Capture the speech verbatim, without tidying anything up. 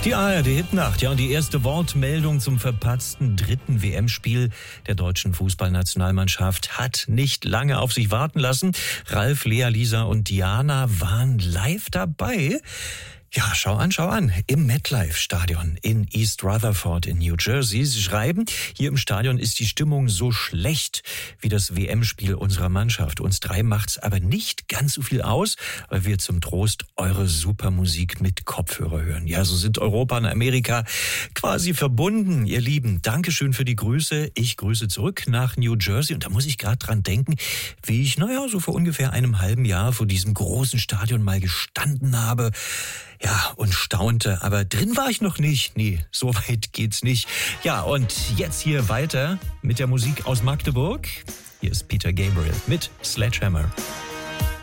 Die A R D-Hitnacht, ja, und die erste Wortmeldung zum verpatzten dritten W M-Spiel der deutschen Fußballnationalmannschaft hat nicht lange auf sich warten lassen. Ralf, Lea, Lisa und Diana waren live dabei. Ja, schau an, schau an. Im MetLife-Stadion in East Rutherford in New Jersey. Sie schreiben, hier im Stadion ist die Stimmung so schlecht wie das W M-Spiel unserer Mannschaft. Uns drei macht's aber nicht ganz so viel aus, weil wir zum Trost eure super Musik mit Kopfhörer hören. Ja, so sind Europa und Amerika quasi verbunden, ihr Lieben. Dankeschön für die Grüße. Ich grüße zurück nach New Jersey. Und da muss ich gerade dran denken, wie ich, naja, so vor ungefähr einem halben Jahr vor diesem großen Stadion mal gestanden habe. Ja, und staunte, aber drin war ich noch nicht. Nee, so weit geht's nicht. Ja, und jetzt hier weiter mit der Musik aus Magdeburg. Hier ist Peter Gabriel mit Sledgehammer.